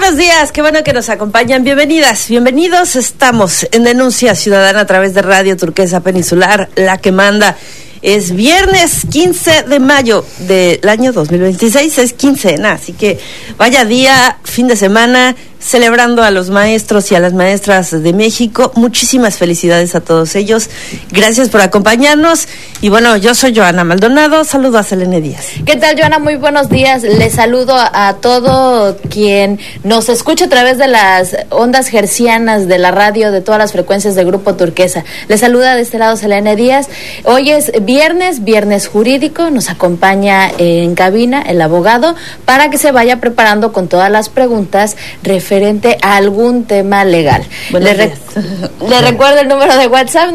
buenos días, qué bueno que nos acompañan. Bienvenidas, bienvenidos. Estamos en Denuncia Ciudadana a través de Radio Turquesa Peninsular, la que manda. Es viernes 15 de mayo del año 2026, es quincena, así que vaya día, fin de semana, celebrando a los maestros y a las maestras de México. Muchísimas felicidades a todos ellos. Gracias por acompañarnos. Y bueno, yo soy Joana Maldonado. Saludo a Selene Díaz. ¿Qué tal, Joana? Muy buenos días. Les saludo a todo quien nos escucha a través de las ondas hercianas de la radio, de todas las frecuencias del Grupo Turquesa. Les saluda de este lado Selene Díaz. Hoy es viernes jurídico. Nos acompaña en cabina el abogado para que se vaya preparando con todas las preguntas referente a algún tema legal. Le recuerdo el número de WhatsApp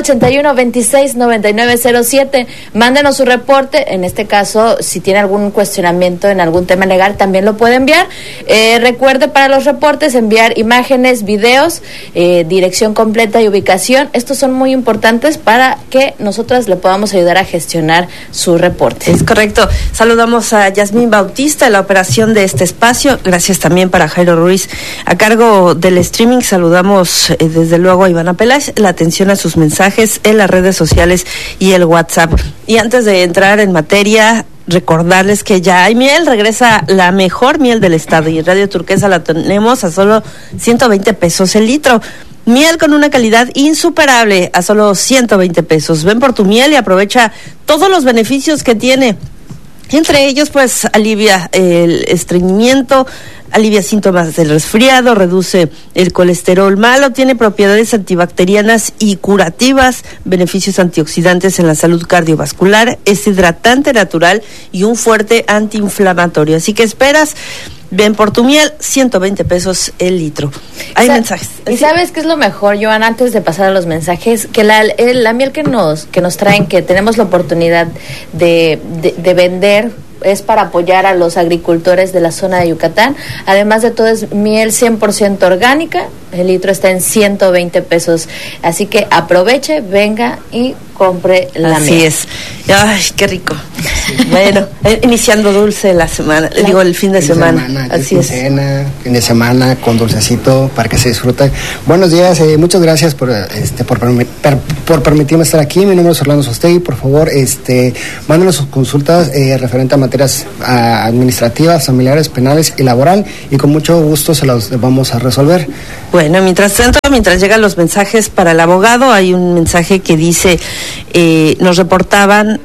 9981-269907. Mándenos su reporte. En este caso, si tiene algún cuestionamiento en algún tema legal, también lo puede enviar. Recuerde para los reportes enviar imágenes, videos, dirección completa y ubicación. Estos son muy importantes para que nosotras le podamos ayudar a gestionar su reporte. Es correcto. Saludamos a Yasmín Bautista en la operación de este espacio. Gracias también para Jairo Ruiz a cargo del streaming. Saludamos desde luego a Ivana Peláez, la atención a sus mensajes en las redes sociales y el WhatsApp. Y antes de entrar en materia, recordarles que ya hay miel, regresa la mejor miel del estado y en Radio Turquesa la tenemos a solo 120 pesos el litro. Miel con una calidad insuperable a solo 120 pesos. Ven por tu miel y aprovecha todos los beneficios que tiene. Entre ellos, pues, alivia el estreñimiento, alivia síntomas del resfriado, reduce el colesterol malo, tiene propiedades antibacterianas y curativas, beneficios antioxidantes en la salud cardiovascular, es hidratante natural y un fuerte antiinflamatorio. Así que esperas. Ven por tu miel, 120 pesos el litro. Hay mensajes. ¿Y sabes qué es lo mejor, Joan? Antes de pasar a los mensajes, que la miel que nos traen, que tenemos la oportunidad de vender, es para apoyar a los agricultores de la zona de Yucatán. Además de todo, es miel 100% orgánica. El litro está en 120 pesos. Así que aproveche, venga y compre la miel. Así es. Ay, qué rico. Bueno, iniciando dulce la semana, digo el fin de semana. Así es. Fin de semana con dulcecito para que se disfrute. Buenos días, muchas gracias por permitirme estar aquí. Mi nombre es Orlando Sostegui. Por favor, mándenos sus consultas referente a materias administrativas, familiares, penales y laboral, y con mucho gusto se los vamos a resolver. Bueno, mientras llegan los mensajes para el abogado, hay un mensaje que dice, nos reportaban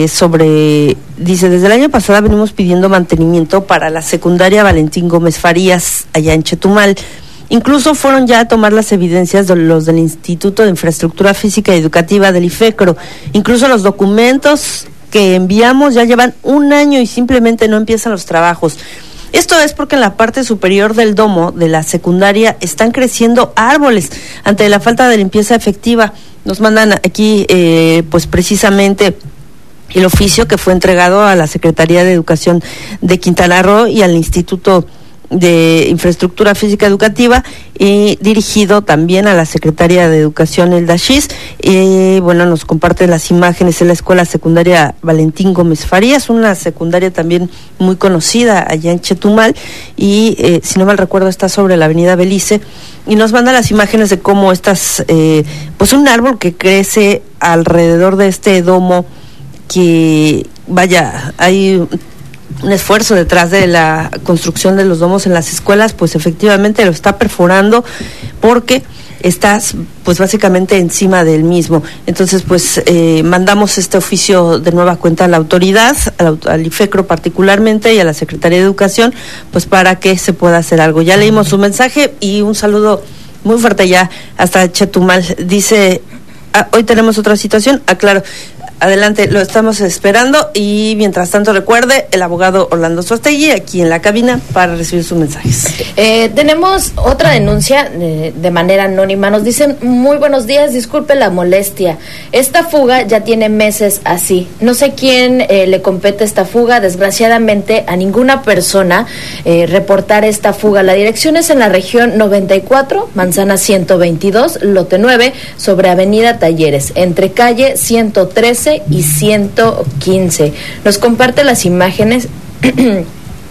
dice, desde el año pasado venimos pidiendo mantenimiento para la secundaria Valentín Gómez Farías, allá en Chetumal. Incluso fueron ya a tomar las evidencias de los del Instituto de Infraestructura Física y Educativa del IFECRO. Incluso los documentos que enviamos ya llevan un año y simplemente no empiezan los trabajos. Esto es porque en la parte superior del domo de la secundaria están creciendo árboles ante la falta de limpieza efectiva. Nos mandan aquí, pues precisamente, el oficio que fue entregado a la Secretaría de Educación de Quintana Roo y al Instituto de Infraestructura Física Educativa, y dirigido también a la Secretaría de Educación, el DASHIS. Bueno, nos comparte las imágenes en la Escuela Secundaria Valentín Gómez Farías, una secundaria también muy conocida allá en Chetumal, y si no mal recuerdo está sobre la avenida Belice, y nos manda las imágenes de cómo pues un árbol que crece alrededor de este domo, que vaya, hay un esfuerzo detrás de la construcción de los domos en las escuelas, pues efectivamente lo está perforando porque estás pues básicamente encima del mismo. Entonces pues mandamos este oficio de nueva cuenta a la autoridad, al IFECRO particularmente y a la Secretaría de Educación, pues para que se pueda hacer algo. Ya leímos su mensaje y un saludo muy fuerte ya hasta Chetumal. Dice, hoy tenemos otra situación, claro. Adelante, lo estamos esperando, y mientras tanto recuerde, el abogado Orlando Sostegui aquí en la cabina para recibir sus mensajes. Tenemos otra denuncia de manera anónima. Nos dicen, muy buenos días, disculpe la molestia. Esta fuga ya tiene meses así. No sé quién le compete esta fuga. Desgraciadamente a ninguna persona reportar esta fuga. La dirección es en la región 94, manzana 122, lote 9, sobre avenida Talleres, entre calle 113 y 115. Nos comparte las imágenes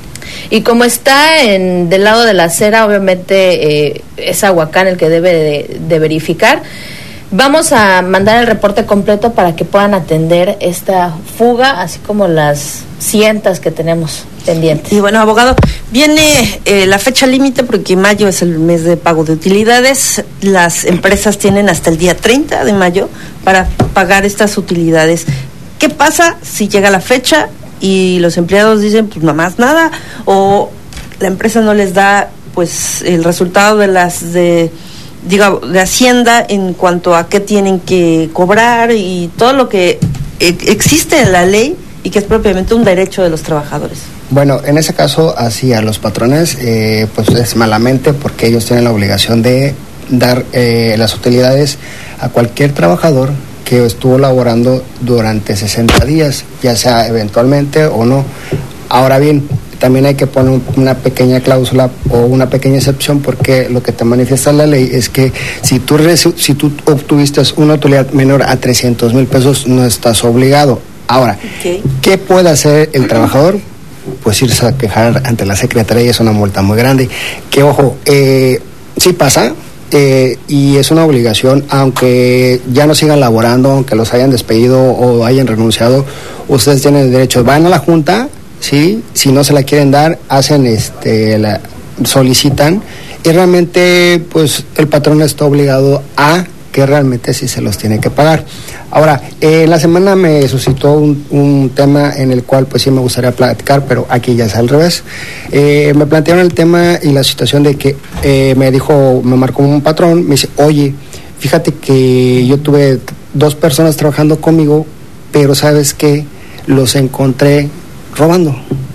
Y como está del lado de la acera, obviamente es Ahuacán el que debe de verificar. Vamos a mandar el reporte completo para que puedan atender esta fuga, así como las cientos que tenemos pendientes. Y bueno, abogado, viene la fecha límite porque mayo es el mes de pago de utilidades. Las empresas tienen hasta el día 30 de mayo para pagar estas utilidades. ¿Qué pasa si llega la fecha y los empleados dicen, pues nomás nada, o la empresa no les da pues el resultado de Hacienda en cuanto a qué tienen que cobrar y todo lo que existe en la ley y que es propiamente un derecho de los trabajadores? Bueno, en ese caso, así a los patrones, pues es malamente porque ellos tienen la obligación de dar las utilidades a cualquier trabajador que estuvo laborando durante 60 días, ya sea eventualmente o no. Ahora bien, también hay que poner una pequeña cláusula o una pequeña excepción, porque lo que te manifiesta la ley es que si tú obtuviste una utilidad menor a 300,000 pesos, no estás obligado. Ahora, ¿qué puede hacer el trabajador? Pues irse a quejar ante la Secretaría, y es una multa muy grande. Que ojo, sí pasa, y es una obligación, aunque ya no sigan laborando, aunque los hayan despedido o hayan renunciado, ustedes tienen el derecho, van a la Junta, ¿sí? Si no se la quieren dar, hacen solicitan, y realmente pues el patrón está obligado a que realmente sí se los tiene que pagar. Ahora, la semana me suscitó un tema en el cual pues sí me gustaría platicar, pero aquí ya es al revés. Me plantearon el tema y la situación de que me marcó un patrón, me dice, oye, fíjate que yo tuve 2 personas trabajando conmigo, pero ¿sabes qué? Los encontré robando.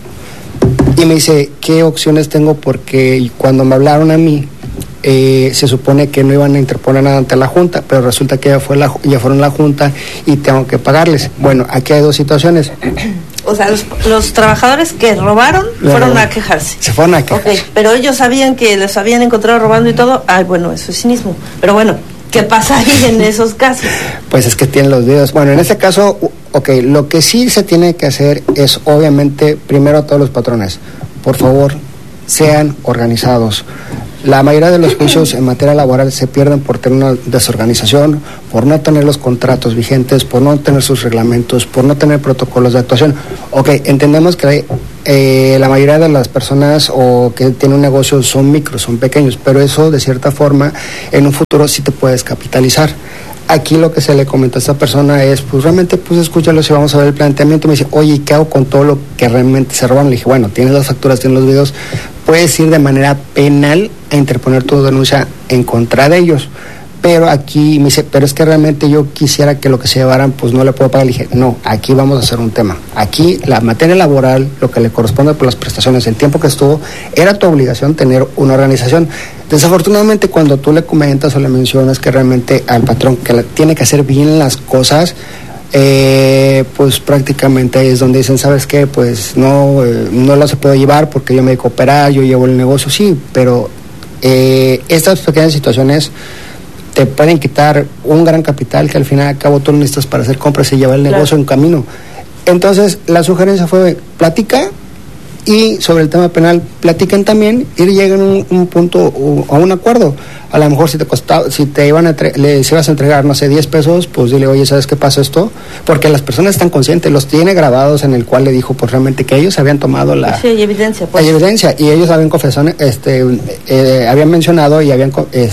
Y me dice, ¿qué opciones tengo? Porque cuando me hablaron a mí, se supone que no iban a interponer nada ante la Junta, pero resulta que ya fueron la Junta y tengo que pagarles. Bueno, aquí hay 2 situaciones. O sea, los trabajadores que robaron fueron a quejarse. Se fueron a quejarse. Okay, pero ellos sabían que los habían encontrado robando y todo. Ay, bueno, eso es cinismo. Pero bueno, ¿qué pasa ahí en esos casos? Pues es que tienen los videos. Bueno, en ese caso, lo que sí se tiene que hacer es, obviamente, primero a todos los patrones, por favor, sean organizados. La mayoría de los juicios en materia laboral se pierden por tener una desorganización, por no tener los contratos vigentes, por no tener sus reglamentos, por no tener protocolos de actuación. Entendemos que la mayoría de las personas o que tienen un negocio son micros, son pequeños, pero eso de cierta forma en un futuro sí te puedes capitalizar. Aquí lo que se le comentó a esta persona es, pues realmente, pues escúchalo si vamos a ver el planteamiento. Me dice, oye, ¿qué hago con todo lo que realmente se roban? Le dije, bueno, tienes las facturas, tienes los videos, puedes ir de manera penal a interponer tu denuncia en contra de ellos. Pero aquí me dice, pero es que realmente yo quisiera que lo que se llevaran, pues no le puedo pagar. Le dije, no, aquí vamos a hacer un tema. Aquí la materia laboral, lo que le corresponde por las prestaciones, el tiempo que estuvo, era tu obligación tener una organización. Desafortunadamente, cuando tú le comentas o le mencionas que realmente al patrón que tiene que hacer bien las cosas, pues prácticamente ahí es donde dicen, ¿sabes qué? Pues no lo se puede llevar porque yo me dedico a operar, yo llevo el negocio, sí, pero estas pequeñas situaciones te pueden quitar un gran capital que al final y al cabo tú necesitas para hacer compras y llevar el negocio en camino. Entonces, la sugerencia fue, platica, y sobre el tema penal, platiquen también y lleguen a un punto o a un acuerdo. A lo mejor si te iban les ibas a entregar, no sé, 10 pesos, pues dile, oye, ¿sabes qué pasa esto? Porque las personas están conscientes, los tiene grabados en el cual le dijo, pues realmente que ellos habían tomado sí, hay evidencia, pues. Hay evidencia, y ellos habían confesado, habían mencionado y habían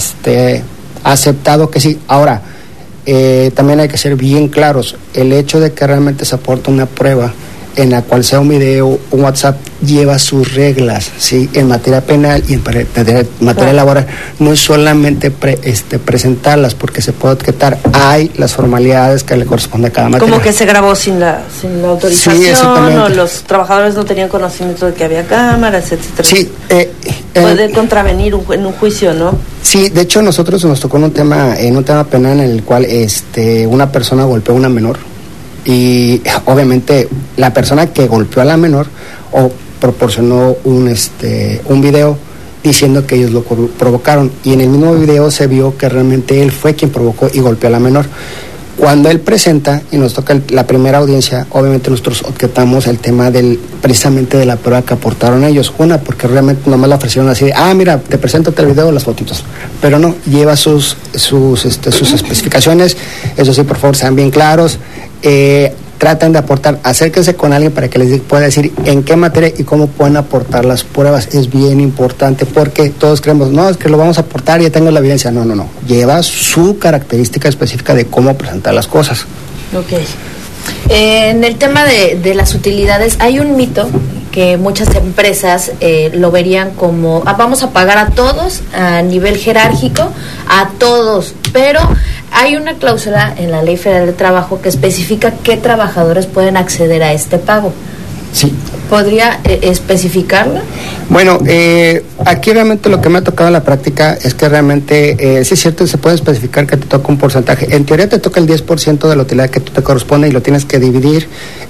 aceptado que sí. Ahora, también hay que ser bien claros, el hecho de que realmente se aporta una prueba en la cual sea un video, un WhatsApp, lleva sus reglas, ¿sí? En materia penal y en materia laboral. No es solamente presentarlas, porque se puede objetar. Hay las formalidades que le corresponde a cada materia. Como que se grabó sin la autorización, sí, o los trabajadores no tenían conocimiento de que había cámaras, etcétera. Sí. Puede contravenir en un juicio, ¿no? Sí, de hecho nosotros nos tocó un tema penal en el cual una persona golpeó a una menor. Y obviamente la persona que golpeó a la menor proporcionó un video diciendo que ellos lo provocaron, y en el mismo video se vio que realmente él fue quien provocó y golpeó a la menor. Cuando él presenta y nos toca la primera audiencia, obviamente nosotros objetamos el tema precisamente de la prueba que aportaron ellos. Una, porque realmente nomás la ofrecieron así, mira, te presento el video, las fotitos. Pero no, lleva sus especificaciones. Eso sí, por favor, sean bien claros. Traten de aportar, acérquense con alguien para que les pueda decir en qué materia y cómo pueden aportar las pruebas. Es bien importante porque todos creemos, no, es que lo vamos a aportar y ya tengo la evidencia. No. Lleva su característica específica de cómo presentar las cosas. Ok. En el tema de las utilidades, hay un mito que muchas empresas lo verían como, vamos a pagar a todos a nivel jerárquico, a todos, pero hay una cláusula en la Ley Federal de Trabajo que especifica qué trabajadores pueden acceder a este pago. Sí. ¿Podría especificarlo? Bueno, aquí realmente lo que me ha tocado en la práctica es que realmente, sí es cierto, se puede especificar que te toca un porcentaje. En teoría te toca el 10% de la utilidad que te corresponde y lo tienes que dividir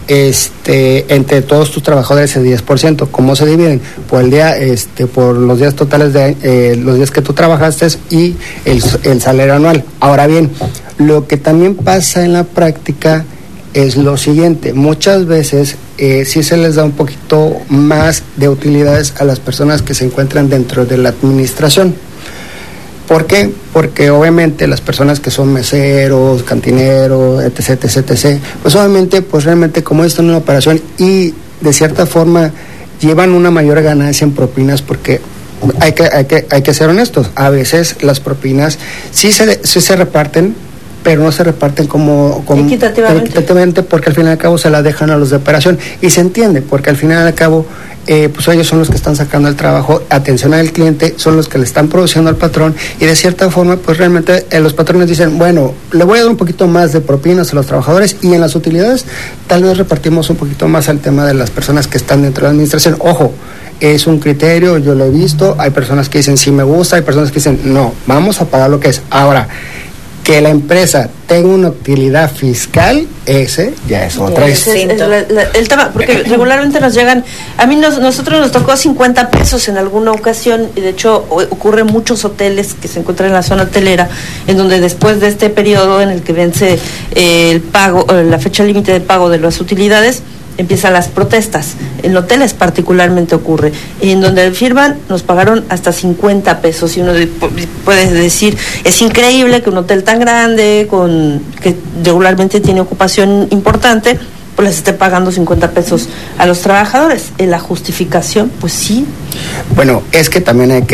entre todos tus trabajadores el 10%. ¿Cómo se dividen? Por el día, por los días totales de los días que tú trabajaste y el salario anual. Ahora bien, lo que también pasa en la práctica es lo siguiente: muchas veces sí se les da un poquito más de utilidades a las personas que se encuentran dentro de la administración. ¿Por qué? Porque obviamente las personas que son meseros, cantineros, etc., pues obviamente, pues realmente como están en una operación y de cierta forma llevan una mayor ganancia en propinas, porque hay que ser honestos, a veces las propinas sí se reparten, pero no se reparten como equitativamente, porque al fin y al cabo se la dejan a los de operación, y se entiende, porque al final y al cabo pues ellos son los que están sacando el trabajo, atención al cliente, son los que le están produciendo al patrón, y de cierta forma pues realmente los patrones dicen, bueno, le voy a dar un poquito más de propinas a los trabajadores, y en las utilidades tal vez repartimos un poquito más al tema de las personas que están dentro de la administración. Ojo, es un criterio, yo lo he visto, hay personas que dicen sí me gusta, hay personas que dicen no, vamos a pagar lo que es. Ahora, que la empresa tenga una utilidad fiscal, ese ya es otra. El tema, porque regularmente nos llegan, nosotros nos tocó 50 pesos en alguna ocasión, y de hecho ocurre en muchos hoteles que se encuentran en la zona hotelera, en donde después de este periodo en el que vence el pago, la fecha límite de pago de las utilidades, empiezan las protestas. En hoteles particularmente ocurre, en donde firman, nos pagaron hasta 50 pesos, y uno puede decir, es increíble que un hotel tan grande, que regularmente tiene ocupación importante, pues les esté pagando 50 pesos a los trabajadores. En la justificación, pues sí. Bueno, es que también hay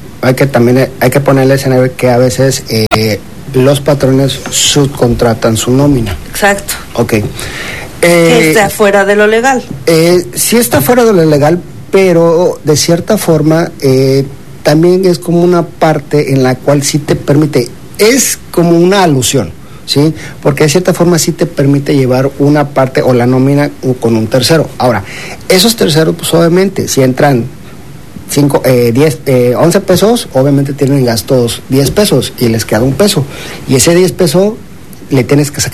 que ponerles en que a veces los patrones subcontratan su nómina. Exacto. Ok. Que está fuera de lo legal. Sí está fuera de lo legal, pero de cierta forma también es como una parte en la cual sí te permite, es como una alusión, ¿sí? Porque de cierta forma sí te permite llevar una parte o la nómina con un tercero. Ahora, esos terceros, pues obviamente, si entran 11 pesos, obviamente tienen gastos 10 pesos y les queda un peso. Y ese 10 pesos le tienes que sacar